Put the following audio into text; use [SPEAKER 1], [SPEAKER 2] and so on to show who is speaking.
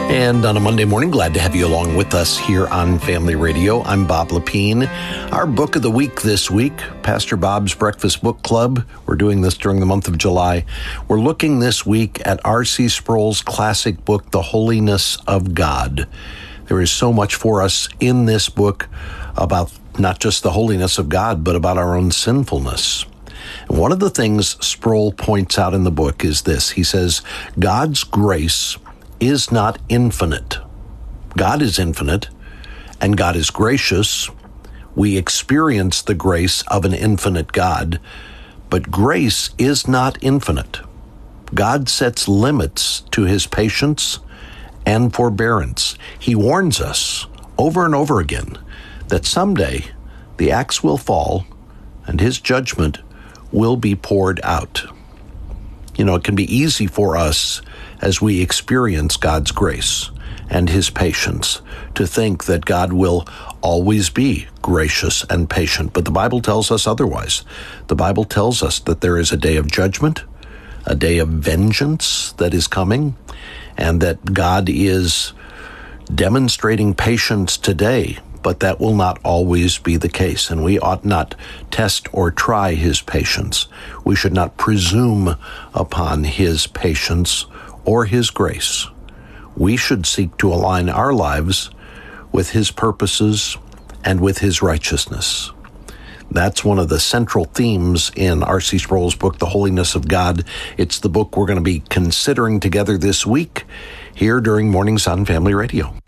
[SPEAKER 1] And on a Monday morning, glad to have you along with us here on Family Radio. I'm Bob Lepine. Our book of the week this week, Pastor Bob's Breakfast Book Club. We're doing this during the month of July. We're looking this week at R.C. Sproul's classic book, The Holiness of God. There is so much for us in this book about not just the holiness of God, but about our own sinfulness. And one of the things Sproul points out in the book is this. He says, God's grace is not infinite. God is infinite, and God is gracious. We experience the grace of an infinite God, but grace is not infinite. God sets limits to his patience and forbearance. He warns us over and over again that someday the axe will fall and his judgment will be poured out. You know, it can be easy for us as we experience God's grace and his patience to think that God will always be gracious and patient. But the Bible tells us otherwise. The Bible tells us that there is a day of judgment, a day of vengeance that is coming, and that God is demonstrating patience today, but that will not always be the case, and we ought not test or try his patience. We should not presume upon his patience or his grace. We should seek to align our lives with his purposes and with his righteousness. That's one of the central themes in R.C. Sproul's book, The Holiness of God. It's the book we're going to be considering together this week here during Mornings on Family Radio.